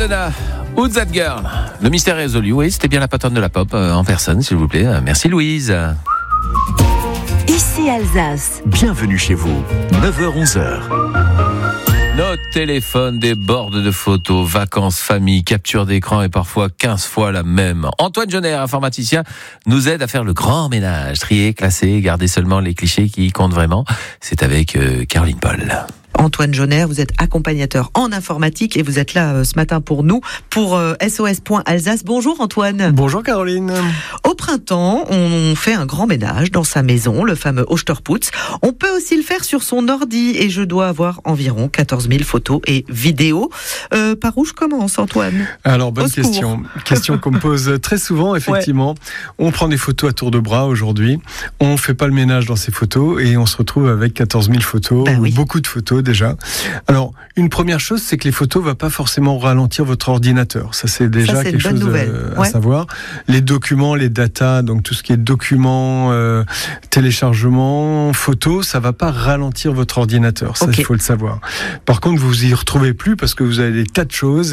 Madonna, Who's That Girl? Le mystère est résolu. Oui, c'était bien la patronne de la pop en personne, s'il vous plaît. Merci Louise. Ici Alsace. Bienvenue chez vous, 9h-11h. Notre téléphone déborde de photos, vacances, famille, capture d'écran et parfois 15 fois la même. Antoine Jonner, informaticien, nous aide à faire le grand ménage. Trier, classer, garder seulement les clichés qui comptent vraiment. C'est avec Caroline Paul. Antoine Jonner, vous êtes accompagnateur en informatique et vous êtes là ce matin pour nous, pour SOS.Alsace. Bonjour Antoine. Bonjour Caroline. Au printemps, on fait un grand ménage dans sa maison, le fameux Osterputz. On peut aussi le faire sur son ordi et je dois avoir environ 14 000 photos et vidéos. Par où je commence, Antoine? Alors, bonne question. Question qu'on me pose très souvent, effectivement. Ouais. On prend des photos à tour de bras aujourd'hui. On ne fait pas le ménage dans ces photos et on se retrouve avec 14 000 photos, oui. Beaucoup de photos déjà. Alors, une première chose, c'est que les photos ne vont pas forcément ralentir votre ordinateur. Ça, c'est déjà quelque chose à savoir. Les documents, les datas, donc tout ce qui est documents, téléchargement, photos, ça ne va pas ralentir votre ordinateur. Ça, il faut le savoir. Par contre, vous y retrouvez plus parce que vous avez des tas de choses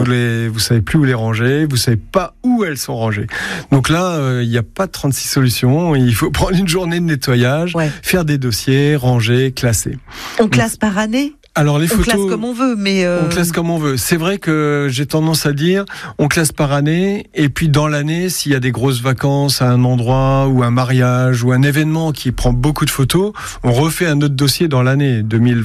et vous savez plus où les ranger, vous savez pas où elles sont rangées. Donc là, il n'y a pas de 36 solutions. Il faut prendre une journée de nettoyage, faire des dossiers, ranger, classer. On classe par année? Alors les photos, on classe comme on veut, mais on classe comme on veut. C'est vrai que j'ai tendance à dire, on classe par année, et puis dans l'année, s'il y a des grosses vacances à un endroit, ou un mariage, ou un événement qui prend beaucoup de photos, on refait un autre dossier dans l'année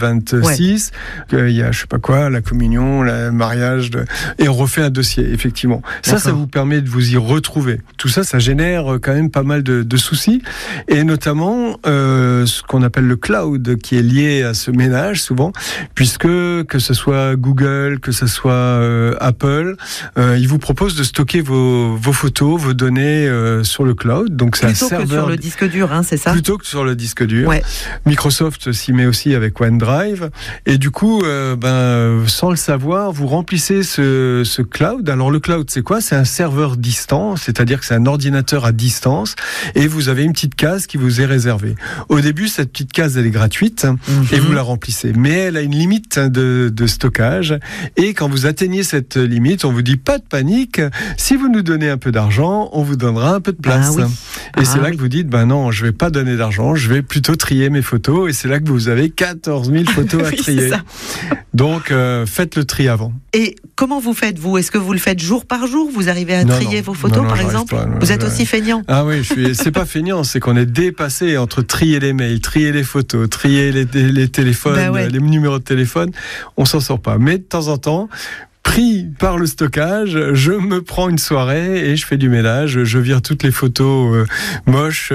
2026. Il y a, je sais pas quoi, la communion, le mariage, et on refait un dossier, effectivement. Ça vous permet de vous y retrouver. Tout ça, ça génère quand même pas mal de soucis, et notamment ce qu'on appelle le cloud, qui est lié à ce ménage souvent. Puisque que ce soit Google, que ce soit Apple, ils vous proposent de stocker vos photos, vos données sur le cloud. Donc c'est plutôt un serveur que sur le disque dur, hein, c'est ça? Plutôt que sur le disque dur. Ouais. Microsoft s'y met aussi avec OneDrive. Et du coup, sans le savoir, vous remplissez ce cloud. Alors le cloud, c'est quoi? C'est un serveur distant, c'est-à-dire que c'est un ordinateur à distance, et vous avez une petite case qui vous est réservée. Au début, cette petite case, elle est gratuite, et vous la remplissez. Mais elle a une limite de stockage, et quand vous atteignez cette limite, on vous dit pas de panique, si vous nous donnez un peu d'argent, on vous donnera un peu de place. Et c'est là que vous dites, non, je vais pas donner d'argent, je vais plutôt trier mes photos, et c'est là que vous avez 14 000 photos à trier. Donc faites le tri avant. Et comment vous faites, vous? Est-ce que vous le faites jour par jour? Vous arrivez à trier vos photos, par exemple? Vous êtes aussi feignant? Ah oui, c'est pas feignant, c'est qu'on est dépassé entre trier les mails, trier les photos, trier les téléphones, les numéros de téléphone, on s'en sort pas. Mais de temps en temps, pris par le stockage, je me prends une soirée et je fais du ménage. Je vire toutes les photos moches,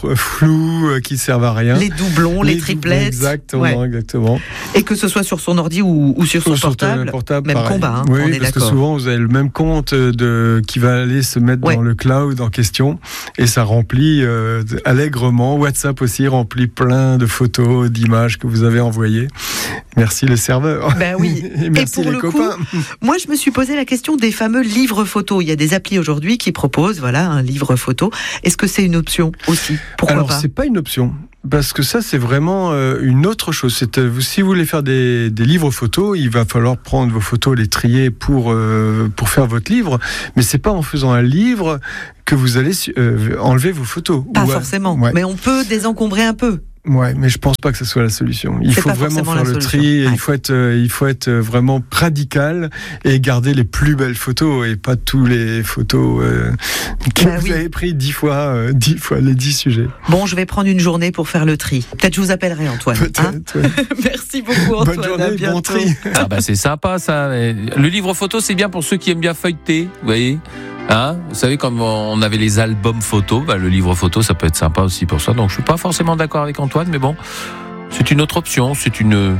floues, qui servent à rien. Les doublons, les triplettes. Exactement. Et que ce soit sur son ordi ou sur son portable, même pareil. Combat, hein, oui, on est parce d'accord. Que souvent vous avez le même compte qui va aller se mettre dans le cloud en question, et ça remplit allègrement. WhatsApp aussi remplit plein de photos, d'images que vous avez envoyées. Merci le serveur. Ben oui. Et merci et pour les copains. Moi, je me suis posé la question des fameux livres photos. Il y a des applis aujourd'hui qui proposent, un livre photo. Est-ce que c'est une option aussi? Pourquoi pas? C'est pas une option. Parce que ça, c'est vraiment une autre chose. Si vous voulez faire des livres photos, il va falloir prendre vos photos, les trier pour faire votre livre. Mais c'est pas en faisant un livre que vous allez enlever vos photos. Pas forcément. Mais on peut désencombrer un peu. Ouais, mais je pense pas que ce soit la solution. Il faut vraiment faire le tri. Et il faut être vraiment radical et garder les plus belles photos et pas tous les photos que vous avez pris 10 fois les 10 sujets. Bon, je vais prendre une journée pour faire le tri. Peut-être je vous appellerai, Antoine. Peut-être. Merci beaucoup, Antoine. Bonne journée, bon tri. C'est sympa ça. Le livre photo, c'est bien pour ceux qui aiment bien feuilleter, vous voyez. Vous savez, comme on avait les albums photos, le livre photo, ça peut être sympa aussi pour ça. Donc je suis pas forcément d'accord avec Antoine, mais bon, c'est une autre option, c'est une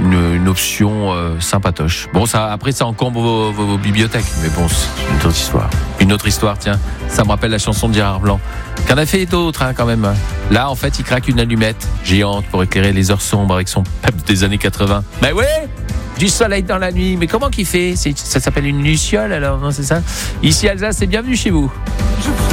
option sympatoche. Bon, après ça encombre vos bibliothèques, mais bon, c'est une autre histoire. Une autre histoire, tiens, ça me rappelle la chanson de Gérard Blanc. Qu'en a fait d'autres, quand même. Là, en fait, il craque une allumette géante pour éclairer les heures sombres avec son pep des années 80. Ben ouais, du soleil dans la nuit. Mais comment qu'il fait? Ça s'appelle une luciole, alors, non, c'est ça? Ici, Alsace, c'est bienvenue chez vous.